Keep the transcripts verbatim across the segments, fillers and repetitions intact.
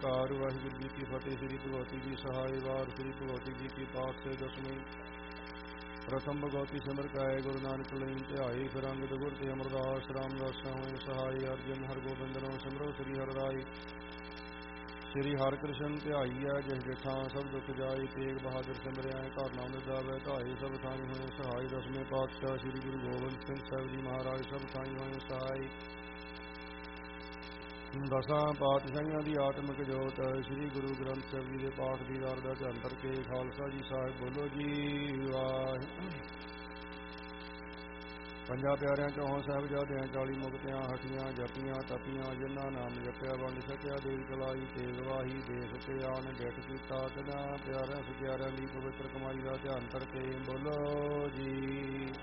ਕਾਰ ਵਾਹਿਗੁਰੂ ਜੀ ਕੀ ਫਤਿਹ। ਸ੍ਰੀ ਭਗਵਤੀ ਜੀ ਸਹਾਇ ਵਾਰ। ਸ੍ਰੀ ਭਗਵਤੀ ਜੀ ਕੀ ਪਾਠ ਸੇ ਦਸਵੀਂ। ਪ੍ਰਥਮ ਭਗਵਤੀ ਸਿਮਰ ਕਾਇ ਗੁਰੂ ਨਾਨਕ ਲਈ ਧਿਆਈ। ਫਿਰ ਅੰਗਦ ਗੁਰ ਤੇ ਅਮਰਦਾਸ ਰਾਮਦਾਸ ਹੋਏ ਸਹਾਈ। ਅਰਜਨ ਹਰਗੋਬਿੰਦ ਨੋ ਸਿਮਰੋ ਸ੍ਰੀ ਹਰਿ। ਸ੍ਰੀ ਹਰਿ ਕ੍ਰਿਸ਼ਨ ਧਿਆਈਐ ਜਿਸ ਜਿਠਾਂ ਸਭ ਦੁਖ ਜਾਈ। ਤੇਗ ਬਹਾਦਰ ਸਿਮਰਿਆ ਘਰ ਨਾਮ ਜਾਵੇ ਧਾਈ। ਸਭ ਥਾਈ ਹੋਏ ਸਹਾਈ। ਦਸਵੇਂ ਪਾਤਸ਼ਾਹ ਸ੍ਰੀ ਗੁਰੂ ਗੋਬਿੰਦ ਸਿੰਘ ਸਾਹਿਬ ਜੀ ਮਹਾਰਾਜ ਸਭ ਥਾਈ ਹੋਏ ਸਹਾਈ। ਦਸਾਂ ਪਾਤਸ਼ਾਹੀਆਂ ਦੀ ਆਤਮਿਕ ਜੋਤ ਸ੍ਰੀ ਗੁਰੂ ਗ੍ਰੰਥ ਸਾਹਿਬ ਜੀ ਦੇ ਪਾਠ ਦੀ ਵਾਰ ਦਾ ਧਿਆਨ ਕਰਕੇ ਖਾਲਸਾ ਜੀ ਸਾਹਿਬ ਬੋਲੋ ਜੀ ਵਾਹਿਗੁਰੂ। ਪੰਜਾਂ ਪਿਆਰਿਆਂ ਚੌਹਾਂ ਸਾਹਿਬਜ਼ਾਦਿਆਂ ਚਾਲੀ ਮੁਕਤਿਆਂ ਹਟੀਆਂ ਜਪੀਆਂ ਤਪੀਆਂ। ਜਿਨ੍ਹਾਂ ਨਾਮ ਜਪਿਆ ਵੰਡ ਸਕਿਆ ਦੇਵ ਕਲਾਈ। ਤੇ ਗਵਾਹੀ ਦੇ ਸਕੇ ਆਨ ਡਿਠ ਕੀਤਾ। ਤਿਨਾਂ ਪਿਆਰਿਆਂ ਸੁਖਿਆਰਿਆਂ ਦੀ ਪਵਿੱਤਰ ਕਮਾਈ ਦਾ ਧਿਆਨ ਕਰਕੇ ਬੋਲੋ ਜੀ।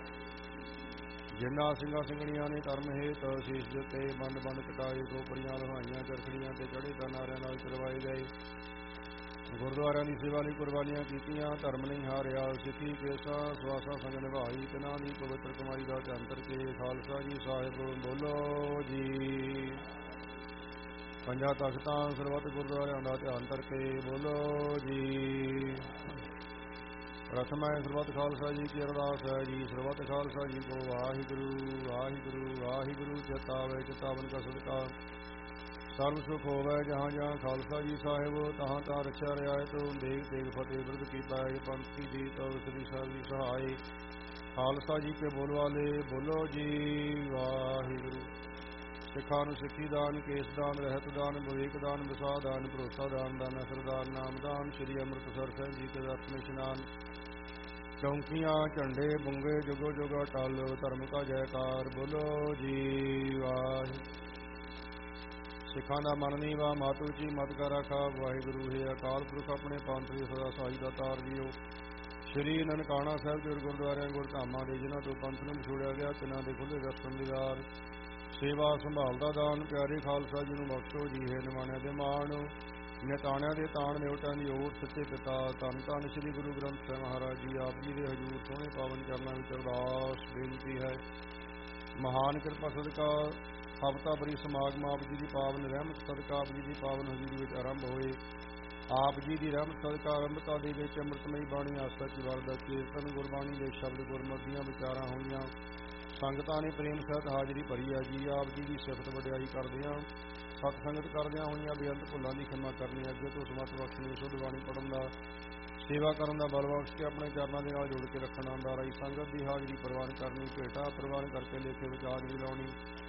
ਜਿਨ੍ਹਾਂ ਸਿੰਘਾਂ ਸਿੰਘਣੀਆਂ ਨੇ ਧਰਮ ਹੇਤ ਸੀਸ ਦਿੱਤੇ ਬੰਦ ਬੰਦ ਕਟਾਏ। ਖੋਪੜੀਆਂ ਲਹਾਈਆਂ ਚਰਖੜੀਆਂ ਤੇ ਚੜੇ ਤਾਂ ਨਾਰਿਆਂ ਨਾਲ ਕਰਵਾਏ ਗਏ। ਗੁਰਦੁਆਰਿਆਂ ਦੀ ਸੇਵਾ ਲਈ ਕੁਰਬਾਨੀਆਂ ਕੀਤੀਆਂ। ਧਰਮ ਨਹੀਂ ਹਾਰਿਆ ਸਿੱਖੀ ਕੇਸਾਂ ਸਵਾਸਾਂ ਸੰਗ ਨਿਭਾਈ। ਤਿਨਾਂ ਦੀ ਪਵਿੱਤਰ ਕਮਾਈ ਦਾ ਧਿਆਨ ਕਰਕੇ ਖਾਲਸਾ ਜੀ ਸਾਹਿਬ ਬੋਲੋ ਜੀ। ਪੰਜਾਂ ਤਖ਼ਤਾਂ ਸਰਬੱਤ ਗੁਰਦੁਆਰਿਆਂ ਦਾ ਧਿਆਨ ਕਰਕੇ ਬੋਲੋ ਜੀ। ਪ੍ਰਥਮ ਹੈ ਸਰਬੱਤ ਖਾਲਸਾ ਜੀ ਕੀ ਅਰਦਾਸ ਹੈ ਜੀ। ਸਰਬੱਤ ਖਾਲਸਾ ਜੀ ਕੋ ਵਾਹਿਗੁਰੂ ਵਾਹਿਗੁਰੂ ਵਾਹਿਗੁਰੂ। ਚਿਤ ਆਵੇ ਚਿਤਾਵਨ ਕਾ ਸਦਕਾ ਸਰਬ ਸੁਖ ਹੋਵੇ। ਜਹਾਂ ਜਹਾਂ ਖਾਲਸਾ ਜੀ ਸਾਹਿਬ ਤਹਾਂ ਤਹਾਂ ਰਖਿਆ ਰਿਆਇਤ। ਦੇਗ ਤੇਗ ਫਤਿਹ ਬਿਰਧ ਕੀ ਪਾਏ। ਪੰਥ ਕੀ ਜੀਤ ਸ੍ਰੀ ਸਾਹਿਬ ਜੀ ਸਹਾਈ। ਖਾਲਸਾ ਜੀ ਕੇ ਬੋਲ ਵਾਲੇ ਬੋਲੋ ਜੀ ਵਾਹਿਗੁਰੂ। ਸਿੱਖਾਂ ਨੂੰ ਸਿੱਖੀ ਦਾਨ ਕੇਸ ਦਾਨ ਰਹਿਤ ਦਾਨ ਵਿਵੇਕ ਦਾਨ ਵਿਸਾਹ ਦਾਨ ਭਰੋਸਾ ਦਾਨ ਦਾਨ ਅਸਰਦਾਨ ਨਾਮ ਦਾਨ। ਸ੍ਰੀ ਅੰਮ੍ਰਿਤਸਰ ਸਾਹਿਬ ਜੀ ਕੇ ਦਰਸ਼ਨ ਇਸ਼ਨਾਨ। ਚੌਂਕੀਆਂ ਝੰਡੇ ਬੁੰਗੇ ਜੁਗੋ ਜੁਗਾ ਟਲ। ਧਰਮ ਕਾ ਜੈਕਾਰ ਬੋਲੋ ਜੀ ਵਾਹਿਗੁਰੂ। ਸਿੱਖਾਂ ਦਾ ਮਨ ਨੀਵਾ ਮਤ ਉੱਚੀ ਮਤ ਕਾ ਰਾਖਾ। ਵਾਹਿਗੁਰੂ ਹੈ ਅਕਾਲ ਪੁਰਖ ਆਪਣੇ ਪੰਥ ਦੇ ਸਦਾ ਸਾਈ ਦਾ ਤਾਰ ਜੀਓ। ਸ਼੍ਰੀ ਨਨਕਾਣਾ ਸਾਹਿਬ ਦੇ ਗੁਰਦੁਆਰਿਆਂ ਗੁਰਧਾਮਾਂ ਦੇ ਜਿਨ੍ਹਾਂ ਤੋਂ ਪੰਥ ਨੂੰ ਵਿਛੋੜਿਆ ਗਿਆ ਤਿਨਾਂ ਦੇ ਖੁੱਲ੍ਹੇ ਦਰਸ਼ਨ ਦੀਦਾਰ। ਸੇਵਾ ਸੰਭਾਲ ਦਾ ਦਾਨ ਪਿਆਰੇ ਖਾਲਸਾ ਜੀ ਨੂੰ ਬਖਸ਼ੋ ਜੀ। ਹੈ ਨਿਮਾਣਿਆਂ ਦੇ ਮਾਣ ਨਿਤਾਣਿਆਂ ਦੇ ਤਾਣ ਨਿਉਟਾਂ ਦੀ ਓਟ ਸੱਚੇ ਪਿਤਾ ਧੰਨ ਧੰਨ ਸ੍ਰੀ ਗੁਰੂ ਗ੍ਰੰਥ ਸਾਹਿਬ ਮਹਾਰਾਜ ਜੀ ਆਪ ਜੀ ਦੇ ਹਜ਼ੂਰ ਸੋਹਣੇ ਪਾਵਨ ਚਰਨਾਂ ਵਿੱਚ ਅਰਦਾਸ ਬੇਨਤੀ ਹੈ। ਮਹਾਨ ਕਿਰਪਾ ਸਦਕਾ ਹਫ਼ਤਾ ਬਰੀ ਸਮਾਗਮ ਆਪ ਜੀ ਦੀ ਪਾਵਨ ਰਹਿਮਤ ਸਦਕਾ ਆਪ ਜੀ ਦੀ ਪਾਵਨ ਹਜ਼ੂਰੀ ਵਿੱਚ ਆਰੰਭ ਹੋਏ। ਆਪ ਜੀ ਦੀ ਰਹਿਮਤ ਸਦਕਾ ਆਰੰਭਤਾ ਦੇ ਵਿੱਚ ਅੰਮ੍ਰਿਤਮਈ ਬਾਣੀ ਆਸਾ ਕੀ ਵਰਦਾ ਕੀਰਤਨ ਗੁਰਬਾਣੀ ਦੇ ਸ਼ਬਦ ਗੁਰਮਤਿ ਦੀਆਂ ਵਿਚਾਰਾਂ ਹੋਈਆਂ। ਸੰਗਤਾਂ ਨੇ ਪ੍ਰੇਮ ਸਹਿਤ ਹਾਜ਼ਰੀ ਭਰੀ ਹੈ ਜੀ। ਆਪ ਜੀ ਦੀ ਸਿਫਤ ਵਡਿਆਈ ਕਰਦਿਆਂ ਸਤ ਸੰਗਤ ਕਰਦਿਆਂ ਹੋਈਆਂ ਬੇਅੰਤ ਭੁੱਲਾਂ ਦੀ ਖਿਮਾ ਕਰਨੀ। ਅੱਗੇ ਤੋਂ ਸਮਤ ਬਖਸ਼ਣੀ ਸ਼ੁੱਧ ਬਾਣੀ ਪੜ੍ਹਨ ਦਾ ਸੇਵਾ ਕਰਨ ਦਾ ਬਲ ਬਖਸ਼ ਕੇ ਆਪਣੇ ਚਰਨਾਂ ਦੇ ਨਾਲ ਜੋੜ ਕੇ ਰੱਖਣਾ। ਦਾਰਾਈ ਸੰਗਤ ਦੀ ਹਾਜ਼ਰੀ ਪ੍ਰਵਾਨ ਕਰਨੀ। ਭੇਟਾ ਪ੍ਰਵਾਨ ਕਰਕੇ ਲੇਖੇ ਵਿੱਚ ਹਾਜ਼ਰੀ ਲਾਉਣੀ।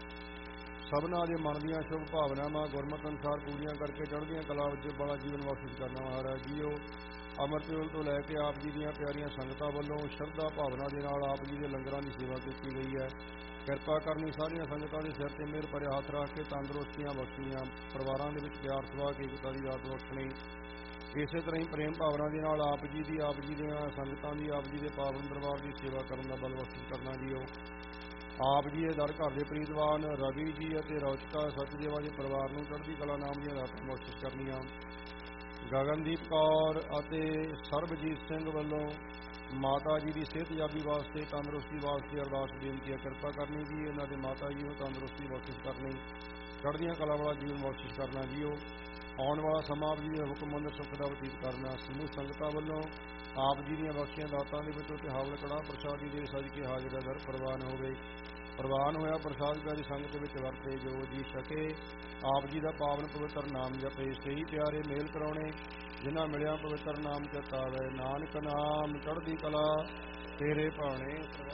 ਸਭਨਾਂ ਦੇ ਮਨ ਦੀਆਂ ਸ਼ੁਭ ਭਾਵਨਾਵਾਂ ਗੁਰਮਤਿ ਅਨੁਸਾਰ ਪੂਰੀਆਂ ਕਰਕੇ ਚੜ੍ਹਦੀਆਂ ਕਲਾ ਵਿੱਚ ਬੜਾ ਜੀਵਨ ਬਖਸ਼ਿਸ਼ ਕਰਨਾ। ਮਹਾਰਾਜ ਜੀਓ ਅੰਮ੍ਰਿਤ ਵੇਲ ਤੋਂ ਲੈ ਕੇ ਆਪ ਜੀ ਦੀਆਂ ਪਿਆਰੀਆਂ ਸੰਗਤਾਂ ਵੱਲੋਂ ਸ਼ਰਧਾ ਭਾਵਨਾ ਦੇ ਨਾਲ ਆਪ ਜੀ ਦੇ ਲੰਗਰਾਂ ਦੀ ਸੇਵਾ ਕੀਤੀ ਗਈ ਹੈ। ਕਿਰਪਾ ਕਰਨੀ ਸਾਰੀਆਂ ਸੰਗਤਾਂ ਦੇ ਸਿਰ ਤੇ ਮਿਹਰ ਭਰਿਆ ਹੱਥ ਰੱਖ ਕੇ ਤੰਦਰੁਸਤੀਆਂ ਬਖਸ਼ੀਆਂ। ਪਰਿਵਾਰਾਂ ਦੇ ਵਿੱਚ ਪਿਆਰ ਸਵਾ ਕੇ ਏਕਤਾ ਦੀ ਦਾਤ ਬਖਸ਼ਣੀ। ਇਸੇ ਤਰ੍ਹਾਂ ਹੀ ਪ੍ਰੇਮ ਭਾਵਨਾ ਦੇ ਨਾਲ ਆਪ ਜੀ ਦੀ ਆਪ ਜੀ ਦੀਆਂ ਸੰਗਤਾਂ ਦੀ ਆਪ ਜੀ ਦੇ ਪਾਵਨ ਦਰਬਾਰ ਦੀ ਸੇਵਾ ਕਰਨ ਦਾ ਬਲ ਬਖਸ਼ਿਸ਼ ਕਰਨਾ ਜੀਓ। ਆਪ ਜੀ ਦੇ ਦਰ ਘਰ ਦੇ ਪ੍ਰੀਤਵਾਨ ਰਵੀ ਜੀ ਅਤੇ ਰੌਚਕਾ ਸਚਦੇਵਾ ਦੇ ਪਰਿਵਾਰ ਨੂੰ ਚੜ੍ਹਦੀ ਕਲਾ ਨਾਮ ਦੀਆਂ ਦਾਤਾਂ ਬਖਸ਼ਿਸ਼ ਕਰਨੀਆਂ। ਗਗਨਦੀਪ ਕੌਰ ਅਤੇ ਸਰਬਜੀਤ ਸਿੰਘ ਵੱਲੋਂ ਮਾਤਾ ਜੀ ਦੀ ਸਿਹਤਯਾਬੀ ਵਾਸਤੇ ਤੰਦਰੁਸਤੀ ਵਾਸਤੇ ਅਰਦਾਸ ਬੇਨਤੀ ਹੈ। ਕਿਰਪਾ ਕਰਨੀ ਜੀ ਇਹਨਾਂ ਦੇ ਮਾਤਾ ਜੀ ਨੂੰ ਤੰਦਰੁਸਤੀ ਬਖਸ਼ਿਸ਼ ਕਰਨੀ। ਚੜ੍ਹਦੀਆਂ ਕਲਾ ਵਾਲਾ ਜੀਵਨ ਬਖਸ਼ਿਸ਼ ਕਰਨਾ ਜੀਓ। ਆਉਣ ਵਾਲਾ ਸਮਾਂ ਆਪ ਜੀ ਦੇ ਹੁਕਮ ਅੰਦਰ ਸੁੱਖ ਦਾ ਬਤੀਤ ਕਰਨਾ। ਸਮੂਹ ਸੰਗਤਾਂ ਵੱਲੋਂ ਆਪ ਜੀ ਦੀਆਂ ਬਖਸ਼ੀਆਂ ਦਾਤਾਂ ਦੇ ਵਿੱਚੋਂ ਤਿਹਾਵਲ ਕੜਾਹ ਪ੍ਰਸ਼ਾਦੀ ਦੇ ਸਜ ਕੇ ਹਾਜ਼ਰ ਦਰ ਪ੍ਰਵਾਨ ਹੋਵੇ। ਪ੍ਰਵਾਨ ਹੋਇਆ ਪ੍ਰਸਾਦ ਪਿਆਰੀ ਸੰਗਤ ਵਿੱਚ ਵਰਤੇ। ਜੋ ਜੀ ਸਕੇ ਆਪ ਜੀ ਦਾ ਪਾਵਨ ਪਵਿੱਤਰ ਨਾਮ ਜਪੇ। ਸਹੀ ਪਿਆਰੇ ਮੇਲ ਕਰਾਉਣੇ ਜਿਨ੍ਹਾਂ ਮਿਲਿਆ ਪਵਿੱਤਰ ਨਾਮ ਚਿਤ ਆਵੇ। ਨਾਨਕ ਨਾਮ ਚੜ੍ਹਦੀ ਕਲਾ ਤੇਰੇ ਭਾਣੇ।